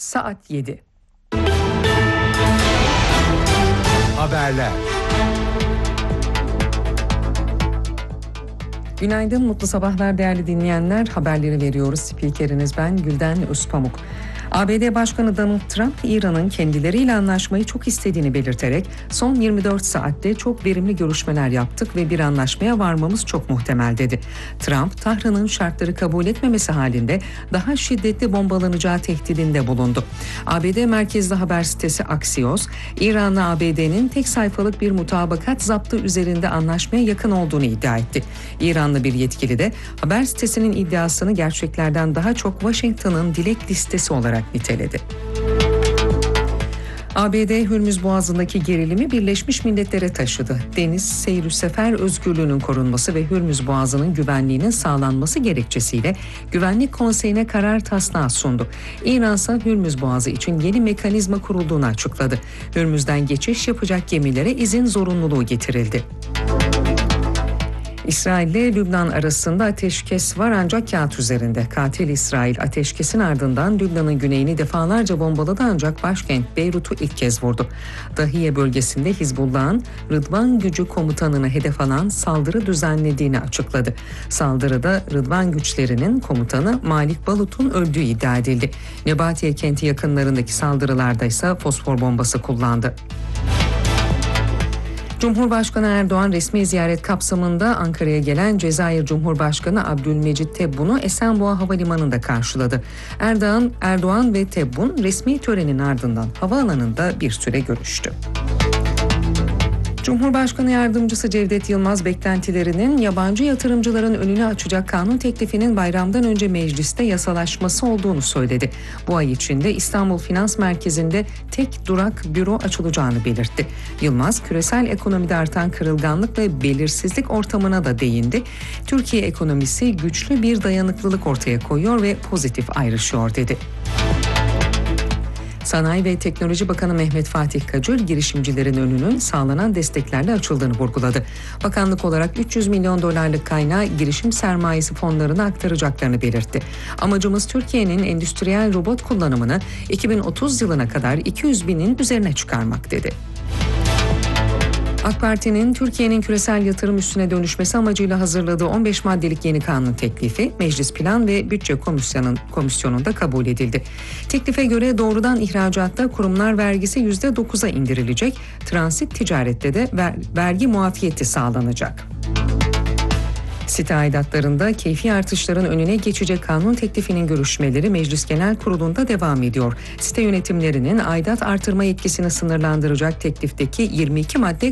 Saat 7. Haberler. Günaydın, mutlu sabahlar değerli dinleyenler. Haberleri veriyoruz. Spikeriniz ben Gülden Özpamuk. ABD Başkanı Donald Trump, İran'ın kendileriyle anlaşmayı çok istediğini belirterek son 24 saatte çok verimli görüşmeler yaptık ve bir anlaşmaya varmamız çok muhtemel dedi. Trump, Tahran'ın şartları kabul etmemesi halinde daha şiddetli bombalanacağı tehdidinde bulundu. ABD merkezli haber sitesi Axios, İran'la ABD'nin tek sayfalık bir mutabakat zaptı üzerinde anlaşmaya yakın olduğunu iddia etti. İranlı bir yetkili de haber sitesinin iddiasını gerçeklerden daha çok Washington'ın dilek listesi olarak niteledi. ABD Hürmüz Boğazı'ndaki gerilimi Birleşmiş Milletler'e taşıdı. Deniz, seyir sefer özgürlüğünün korunması ve Hürmüz Boğazı'nın güvenliğinin sağlanması gerekçesiyle Güvenlik Konseyi'ne karar taslağı sundu. İran ise Hürmüz Boğazı için yeni mekanizma kurulduğunu açıkladı. Hürmüz'den geçiş yapacak gemilere izin zorunluluğu getirildi. İsrail ile Lübnan arasında ateşkes var ancak kağıt üzerinde. Katil İsrail ateşkesin ardından Lübnan'ın güneyini defalarca bombaladı ancak başkent Beyrut'u ilk kez vurdu. Dahiye bölgesinde Hizbullah'ın Rıdvan gücü komutanını hedef alan saldırı düzenlediğini açıkladı. Saldırıda Rıdvan güçlerinin komutanı Malik Balut'un öldüğü iddia edildi. Nebatiye kenti yakınlarındaki saldırılarda ise fosfor bombası kullandı. Cumhurbaşkanı Erdoğan resmi ziyaret kapsamında Ankara'ya gelen Cezayir Cumhurbaşkanı Abdülmecit Tebbun'u Esenboğa Havalimanı'nda karşıladı. Erdoğan ve Tebbun resmi törenin ardından havaalanında bir süre görüştü. Cumhurbaşkanı Yardımcısı Cevdet Yılmaz beklentilerinin yabancı yatırımcıların önünü açacak kanun teklifinin bayramdan önce mecliste yasalaşması olduğunu söyledi. Bu ay içinde İstanbul Finans Merkezi'nde tek durak büro açılacağını belirtti. Yılmaz, küresel ekonomide artan kırılganlık ve belirsizlik ortamına da değindi. Türkiye ekonomisi güçlü bir dayanıklılık ortaya koyuyor ve pozitif ayrışıyor dedi. Sanayi ve Teknoloji Bakanı Mehmet Fatih Kacır, girişimcilerin önünün sağlanan desteklerle açıldığını vurguladı. Bakanlık olarak 300 milyon dolarlık kaynağı girişim sermayesi fonlarına aktaracaklarını belirtti. Amacımız Türkiye'nin endüstriyel robot kullanımını 2030 yılına kadar 200 binin üzerine çıkarmak dedi. AK Parti'nin Türkiye'nin küresel yatırım üssüne dönüşmesi amacıyla hazırladığı 15 maddelik yeni kanun teklifi Meclis Plan ve Bütçe Komisyonu'nda kabul edildi. Teklife göre doğrudan ihracatta kurumlar vergisi %9'a indirilecek, transit ticarette de vergi muafiyeti sağlanacak. Site aidatlarında keyfi artışların önüne geçecek kanun teklifinin görüşmeleri Meclis Genel Kurulu'nda devam ediyor. Site yönetimlerinin aidat artırma yetkisini sınırlandıracak teklifteki 22 madde